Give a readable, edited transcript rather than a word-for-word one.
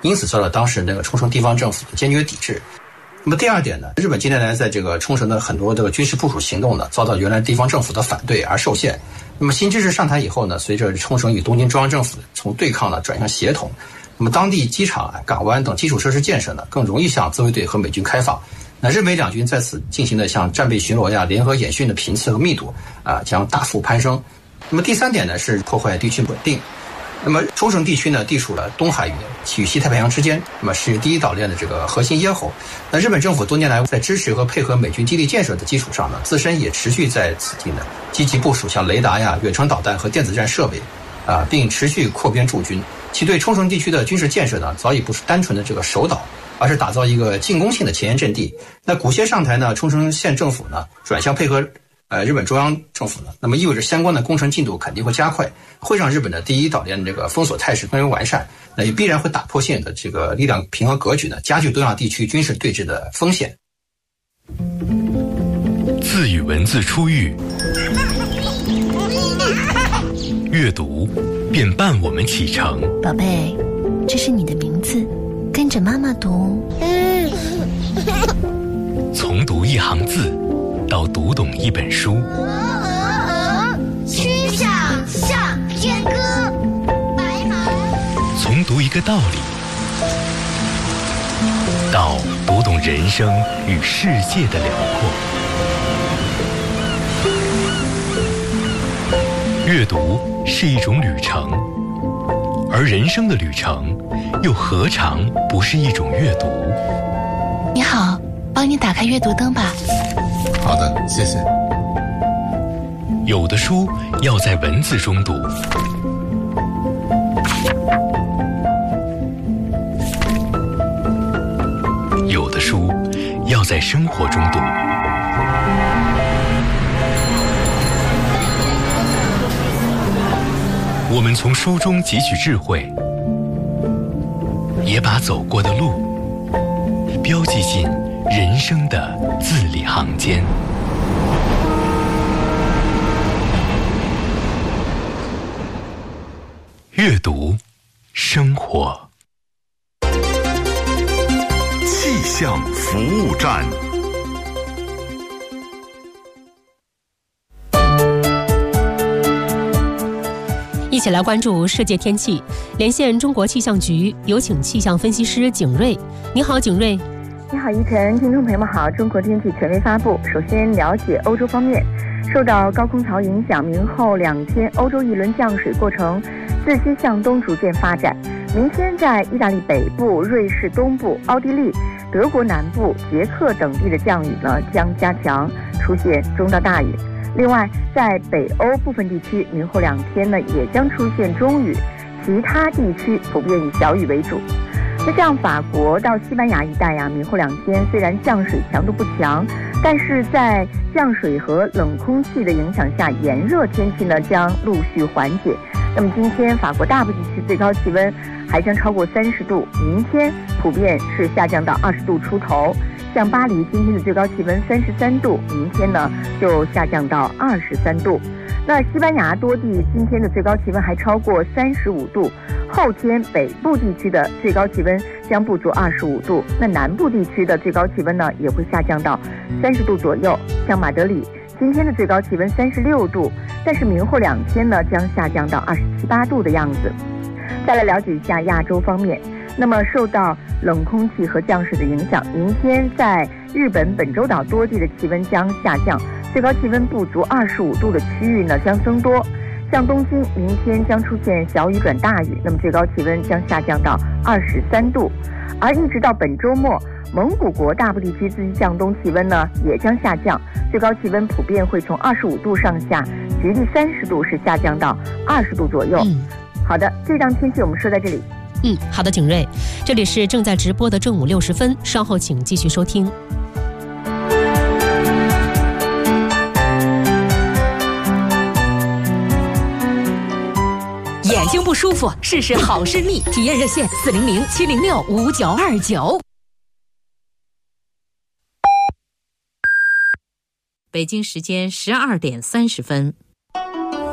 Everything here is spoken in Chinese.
因此受到当时那个冲绳地方政府的坚决抵制。那么第二点呢，日本近年来在这个冲绳的很多这个军事部署行动呢，遭到原来地方政府的反对而受限。那么新知识上台以后呢，随着冲绳与东京中央政府从对抗呢转向协同，那么当地机场、港湾等基础设施建设呢，更容易向自卫队和美军开放。那日美两军在此进行的像战备巡逻呀、联合演训的频次和密度将大幅攀升。那么第三点呢，是破坏地区稳定。那么冲绳地区呢，地处了东海与西太平洋之间，那么是第一岛链的这个核心咽喉。那日本政府多年来在支持和配合美军基地建设的基础上呢，自身也持续在此地呢积极部署像雷达呀、远程导弹和电子战设备，并持续扩编驻军。其对冲绳地区的军事建设呢，早已不是单纯的这个守岛，而是打造一个进攻性的前沿阵地。那古歇上台呢，冲绳县政府呢转向配合日本中央政府呢，那么意味着相关的工程进度肯定会加快，会让日本的第一岛链这个封锁态势更为完善，那也必然会打破现有的这个力量平衡格局呢，加剧东亚地区军事对峙的风险。 字与文字初遇，阅读便伴我们启程。 宝贝，这是你的名字，跟着妈妈读。 从读一行字到读懂一本书， 曲项向天歌，白马。 从读一个道理到读懂人生与世界的辽阔。阅读是一种旅程，而人生的旅程又何尝不是一种阅读？ 你好，帮你打开阅读灯吧。 好的，谢谢。 有的书要在文字中读，有的书要在生活中读。我们从书中汲取智慧，也把走过的路标记进人生的字里行间。阅读，生活。 气象服务站。 一起来关注世界天气，连线中国气象局，有请气象分析师景睿。你好，景睿。 你好，依晨，听众朋友们好。中国天气权威发布，首先了解欧洲方面，受到高空槽影响，明后2天欧洲一轮降水过程自西向东逐渐发展。明天在意大利北部、瑞士东部、奥地利、德国南部、捷克等地的降雨呢将加强，出现中到大雨。另外，在北欧部分地区，明后2天呢也将出现中雨，其他地区普遍以小雨为主。那像法国到西班牙一带呀，明后2天虽然降水强度不强，但是在降水和冷空气的影响下，炎热天气呢将陆续缓解。那么今天法国大部地区最高气温还将超过30度，明天普遍是下降到20度出头。像巴黎今天的最高气温33度，明天呢就下降到23度。那西班牙多地今天的最高气温还超过35度，后天北部地区的最高气温将不足25度，那南部地区的最高气温呢也会下降到30度左右。像马德里今天的最高气温36度，但是明后2天呢将下降到27、8度的样子。再来了解一下亚洲方面，那么受到冷空气和降水的影响，明天在日本本州岛多地的气温将下降，最高气温不足25度的区域呢将增多。像东京明天将出现小雨转大雨，那么最高气温将下降到23度。而一直到本周末，蒙古国大部地区自西向东气温呢也将下降，最高气温普遍会从25度上下，局地30度是下降到20度左右。好的，这档天气我们说在这里。 好的，景睿，这里是正在直播的正午60分，稍后请继续收听。 眼睛不舒服，试试好视力，体验热线400-706-5929。 北京时间12点30分。